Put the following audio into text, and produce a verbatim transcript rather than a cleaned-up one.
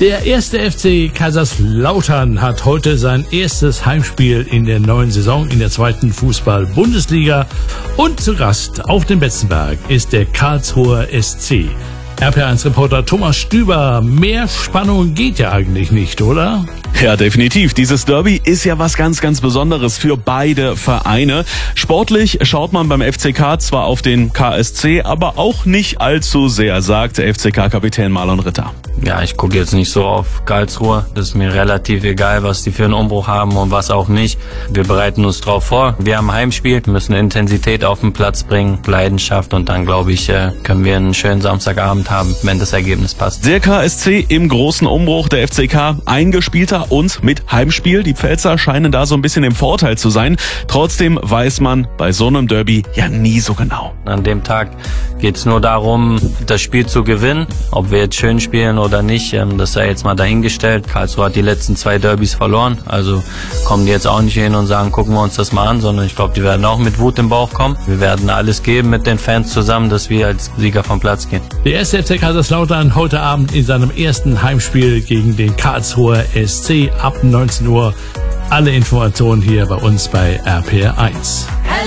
Der erste F C Kaiserslautern hat heute sein erstes Heimspiel in der neuen Saison in der zweiten Fußball-Bundesliga. Und zu Gast auf dem Betzenberg ist der Karlsruher S C. R P eins Reporter Thomas Stüber, mehr Spannung geht ja eigentlich nicht, oder? Ja, definitiv. Dieses Derby ist ja was ganz, ganz Besonderes für beide Vereine. Sportlich schaut man beim F C K zwar auf den K S C, aber auch nicht allzu sehr, sagt der F C K-Kapitän Marlon Ritter. Ja, ich gucke jetzt nicht so auf Karlsruhe. Das ist mir relativ egal, was die für einen Umbruch haben und was auch nicht. Wir bereiten uns drauf vor. Wir haben ein Heimspiel, müssen Intensität auf den Platz bringen, Leidenschaft und dann, glaube ich, können wir einen schönen Samstagabend haben, wenn das Ergebnis passt. Der K S C im großen Umbruch, der F C K eingespielter und mit Heimspiel. Die Pfälzer scheinen da so ein bisschen im Vorteil zu sein. Trotzdem weiß man bei so einem Derby ja nie so genau. An dem Tag geht es nur darum, das Spiel zu gewinnen. Ob wir jetzt schön spielen oder nicht, das sei jetzt mal dahingestellt. Karlsruhe hat die letzten zwei Derbys verloren, also kommen die jetzt auch nicht hin und sagen, gucken wir uns das mal an, sondern ich glaube, die werden auch mit Wut im Bauch kommen. Wir werden alles geben mit den Fans zusammen, dass wir als Sieger vom Platz gehen. Der erste F C Kaiserslautern heute Abend in seinem ersten Heimspiel gegen den Karlsruher S C ab neunzehn Uhr. Alle Informationen hier bei uns bei R P R eins.